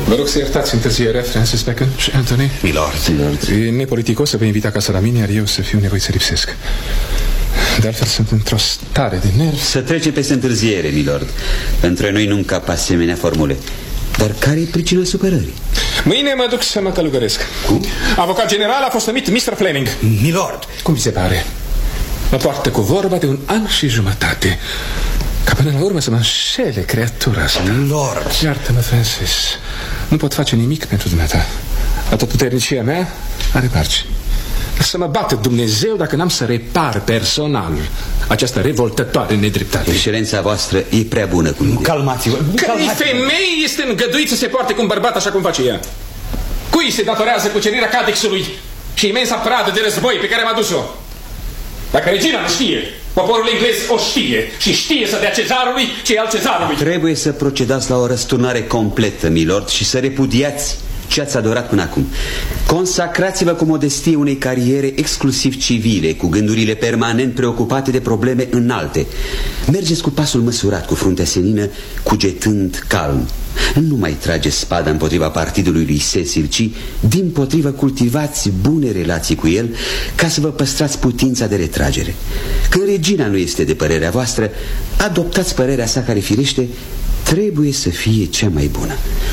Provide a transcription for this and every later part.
Vă rog să iertați întârzierea, Francis Bacon și Anthony. Milord. E nepoliticos să vă invit acasă la mine, iar eu să fiu nevoit să lipsesc. De altfel sunt într-o stare de nervi. Să trece peste întârziere, milord. Între noi nu încap asemenea formule. Dar care e pricina supărării? Mâine mă duc să mă călugăresc. Cum? Avocat general a fost numit Mr. Fleming. Milord. Cum vi se pare? Mă poartă cu vorba de 1 an și jumătate, ca până la urmă să mă înșele creatura asta. Lord. Iartă-mă, Francis. Nu pot face nimic pentru dumneata. Atotputernicia mea are margini. Să mă bată Dumnezeu dacă n-am să repar personal această revoltătoare nedreptate. Excelența voastră e prea bună cu mine. Calmați-vă. Cărei femei este îngăduit să se poarte cu un bărbat așa cum face ea? Cui se datorează cucerirea Cadixului și imensa pradă de război pe care m-a dus-o? Dacă regina nu știe, poporul englez o știe și știe să dea cezarului ce e al cezarului. Trebuie să procedați la o răsturnare completă, milord, și să repudiați ce ați adorat până acum. Consacrați-vă cu modestie unei cariere exclusiv civile, cu gândurile permanent preocupate de probleme înalte. Mergeți cu pasul măsurat, cu fruntea senină, cugetând calm. Nu mai trageți spada împotriva partidului lui Cecil, ci dimpotrivă cultivați bune relații cu el ca să vă păstrați putința de retragere. Când regina nu este de părerea voastră, adoptați părerea sa care, firește, trebuie să fie cea mai bună.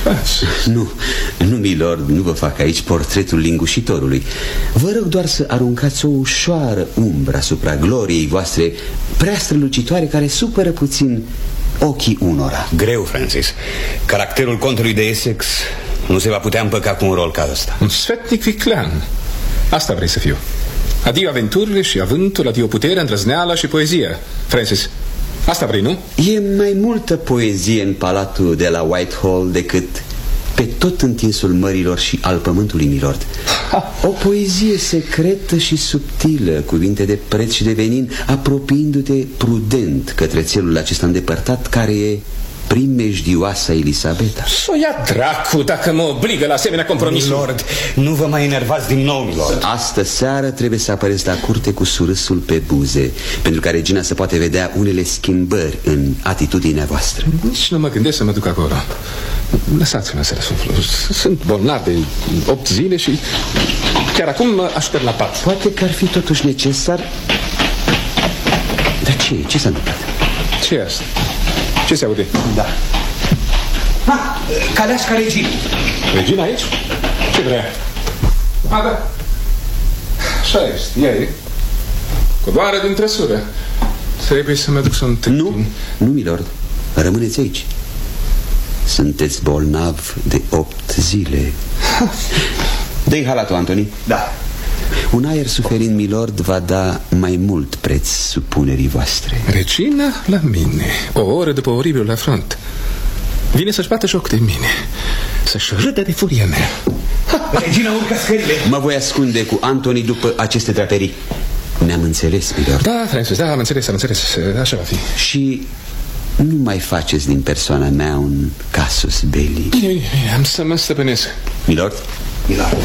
Nu, milord, nu vă fac aici portretul lingușitorului. Vă rog doar să aruncați o ușoară umbră asupra gloriei voastre prea strălucitoare, care supără puțin ochii unora. Greu, Francis. Caracterul contului de Essex nu se va putea împăca cu un rol ca ăsta. Un sfetnic viclean. Asta vrei să fiu. Adio aventurile și avântul, adio puterea, îndrăzneala și poezia. Francis, asta vrei, nu? E mai multă poezie în palatul de la Whitehall decât pe tot întinsul mărilor și al pământului, milord. O poezie secretă și subtilă, cuvinte de preț și de venin, apropiindu-te prudent către țelul acesta îndepărtat, care e primejdioasa Elisabeta. S-o ia dracu dacă mă obligă la asemenea compromisuri. Milord, nu vă mai enervați din nou, milord. Astă seară trebuie să apăreți la curte cu surâsul pe buze, pentru ca regina să poate vedea unele schimbări în atitudinea voastră. Nici nu mă gândesc să mă duc acolo. Lăsați-mă să răsuflu. Sunt bolnav de 8 zile și chiar acum mă aștept la pat. Poate că ar fi totuși necesar. Dar ce s-a întâmplat? Ce e asta? Ce se aude? Da. Caleasca reginei. Regina aici? Ce vrea? Da. Așa este, ea e. Coboară din trăsură. Trebuie să mă duc să o întâln. Nu, milord. Rămâneți aici. Sunteți bolnav de 8 zile. Dă-i halatul, Anthony. Da. Un aer suferind, milord, va da mai mult preț supunerii voastre. Regina la mine, o oră după oribilul afront, vine să-și bată joc de mine, să-și râdă de furia mea. Regina urcă scările. Mă voi ascunde cu Anthony după aceste draperii. Ne-am înțeles, milord? Da, Francis, da, am înțeles, așa va fi. Și nu mai faceți din persoana mea un casus belli. Bine, am să mă stăpânesc. Milord? Milord.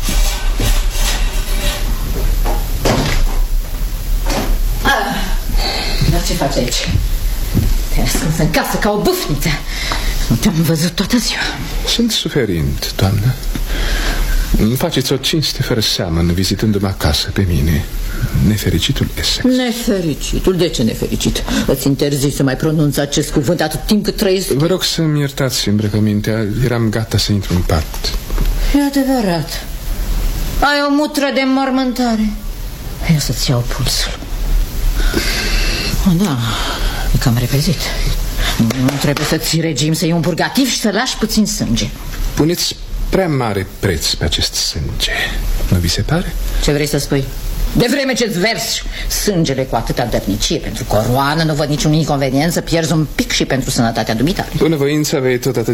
Dar ce faci aici? Te-ai ascuns în casă ca o bâfniță. Nu te-am văzut toată ziua. Sunt suferind, doamnă. Îmi faceți o cinste fără seamăn vizitându-mă acasă pe mine, nefericitul Essex. Nefericitul? De ce nefericit? Îți interzici să mai pronunți acest cuvânt atât timp cât trăiesc? Vă rog să-mi iertați îmbrăcămintea. Eram gata să intru în pat. E adevărat. Ai o mutră de înmormântare. Ia să-ți iau pulsul. Da, e cam repezit. Nu trebuie să ții regim, să iei un purgativ și să lași puțin sânge. Puneți prea mare preț pe acest sânge, nu vi se pare? Ce vrei să spui? De vreme ce-ți versi sângele cu atâta dărnicie pentru coroană, nu văd niciun inconvenient să pierzi un pic și pentru sănătatea dumitare. Bunăvoința vei tot atât